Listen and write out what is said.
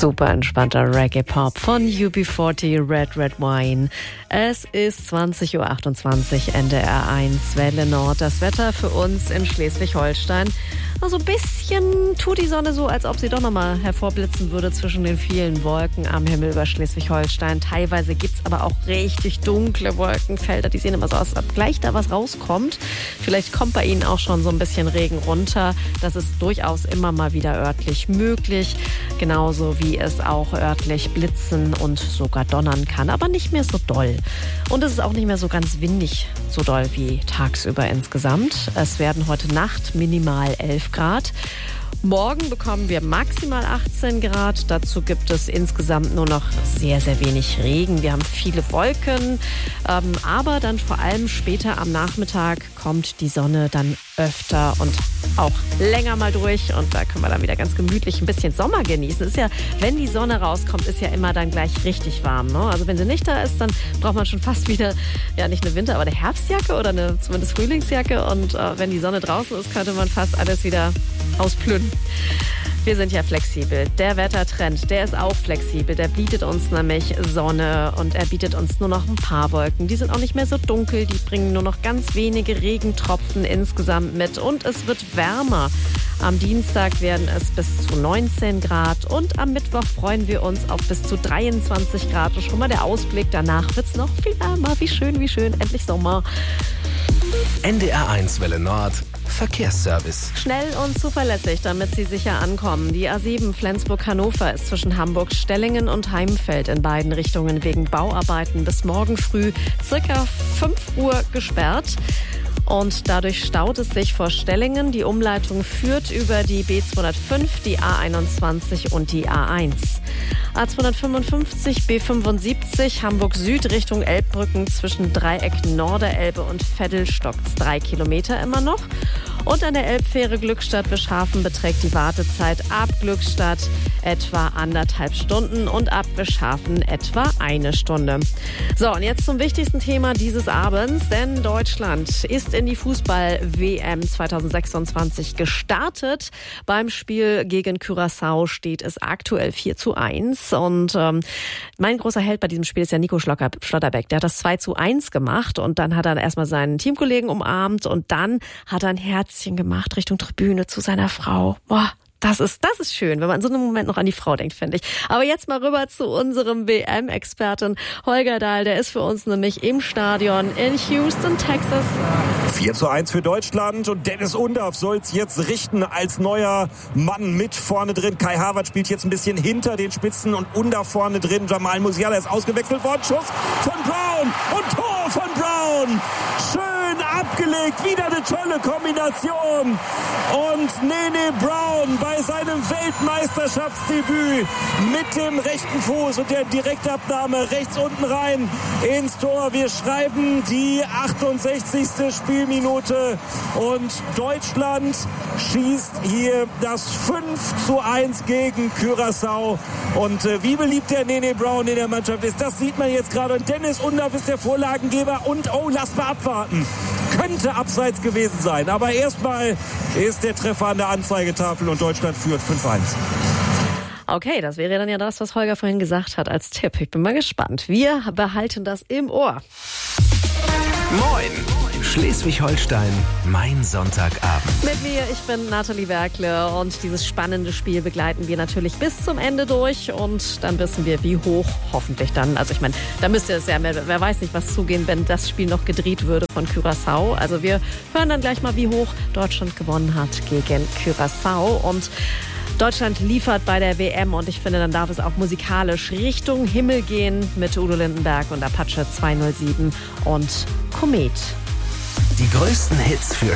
Super entspannter Reggae-Pop von UB40, Red Red Wine. Es ist 20.28 Uhr, NDR 1, Welle Nord. Das Wetter für uns in Schleswig-Holstein. So ein bisschen tut die Sonne so, als ob sie doch nochmal hervorblitzen würde zwischen den vielen Wolken am Himmel über Schleswig-Holstein. Teilweise gibt's aber auch richtig dunkle Wolkenfelder. Die sehen immer so aus, als ob gleich da was rauskommt. Vielleicht kommt bei Ihnen auch schon so ein bisschen Regen runter. Das ist durchaus immer mal wieder örtlich möglich. Genauso wie es auch örtlich blitzen und sogar donnern kann. Aber nicht mehr so doll. Und es ist auch nicht mehr so ganz windig so doll wie tagsüber insgesamt. Es werden heute Nacht minimal 11 Grad. Morgen bekommen wir maximal 18 Grad. Dazu gibt es insgesamt nur noch sehr, sehr wenig Regen. Wir haben viele Wolken, aber dann vor allem später am Nachmittag kommt die Sonne dann öfter und auch länger mal durch. Und da können wir dann wieder ganz gemütlich ein bisschen Sommer genießen. Es ist ja, wenn die Sonne rauskommt, ist ja immer dann gleich richtig warm. Ne? Also wenn sie nicht da ist, dann braucht man schon fast wieder, ja nicht eine Winter-, aber eine Herbstjacke oder eine zumindest Frühlingsjacke. Und wenn die Sonne draußen ist, könnte man fast alles wieder ausplündern. Wir sind ja flexibel. Der Wettertrend, der ist auch flexibel. Der bietet uns nämlich Sonne und er bietet uns nur noch ein paar Wolken. Die sind auch nicht mehr so dunkel, die bringen nur noch ganz wenige Regentropfen insgesamt mit und es wird wärmer. Am Dienstag werden es bis zu 19 Grad und am Mittwoch freuen wir uns auf bis zu 23 Grad. Und schon mal der Ausblick, danach wird es noch viel wärmer. Wie schön, endlich Sommer. NDR 1 Welle Nord Verkehrsservice. Schnell und zuverlässig, damit Sie sicher ankommen. Die A7 Flensburg-Hannover ist zwischen Hamburg-Stellingen und Heimfeld in beiden Richtungen wegen Bauarbeiten bis morgen früh circa 5 Uhr gesperrt. Und dadurch staut es sich vor Stellingen. Die Umleitung führt über die B205, die A21 und die A1. A255, B75, Hamburg Süd Richtung Elbbrücken zwischen Dreieck Norderelbe und Veddel stockt's 3 Kilometer immer noch. Und an der Elbfähre Glückstadt-Wischhafen beträgt die Wartezeit ab Glückstadt etwa 1,5 Stunden und ab Wischhafen etwa 1 Stunde. So, und jetzt zum wichtigsten Thema dieses Abends, denn Deutschland ist in die Fußball-WM 2026 gestartet. Beim Spiel gegen Curaçao steht es aktuell 4:1 und mein großer Held bei diesem Spiel ist ja Nico Schlotterbeck. Der hat das 2:1 gemacht und dann hat er erstmal seinen Teamkollegen umarmt und dann hat er ein Herzchen gemacht Richtung Tribüne zu seiner Frau. Boah. Das ist schön, wenn man in so einem Moment noch an die Frau denkt, finde ich. Aber jetzt mal rüber zu unserem WM-Experten Holger Dahl. Der ist für uns nämlich im Stadion in Houston, Texas. 4:1 für Deutschland und Dennis Undaff soll es jetzt richten als neuer Mann mit vorne drin. Kai Havertz spielt jetzt ein bisschen hinter den Spitzen und Undaff vorne drin. Jamal Musiala ist ausgewechselt worden. Schuss von Brown und Tor von Brown. Schön abgelegt, wieder eine tolle Kombination. Und Nene Brown bei seinem Weltmeisterschaftsdebüt mit dem rechten Fuß und der Direktabnahme rechts unten rein ins Tor. Wir schreiben die 68. Spielminute und Deutschland schießt hier das 5:1 gegen Curaçao. Und wie beliebt der Nene Brown in der Mannschaft ist, das sieht man jetzt gerade. Und Dennis Undaff ist der Vorlagengeber und lasst mal abwarten. Könnte abseits gewesen sein, aber erstmal ist der Treffer an der Anzeigetafel und Deutschland führt 5:1. Okay, das wäre dann ja das, was Holger vorhin gesagt hat als Tipp. Ich bin mal gespannt. Wir behalten das im Ohr. Moin! Schleswig-Holstein, mein Sonntagabend. Mit mir, ich bin Nathalie Werkle und dieses spannende Spiel begleiten wir natürlich bis zum Ende durch und dann wissen wir, wie hoch hoffentlich dann, also ich meine, da müsste es ja, wer weiß nicht, was zugehen, wenn das Spiel noch gedreht würde von Curaçao. Also wir hören dann gleich mal, wie hoch Deutschland gewonnen hat gegen Curaçao und Deutschland liefert bei der WM und ich finde, dann darf es auch musikalisch Richtung Himmel gehen mit Udo Lindenberg und Apache 207 und Komet. Die größten Hits für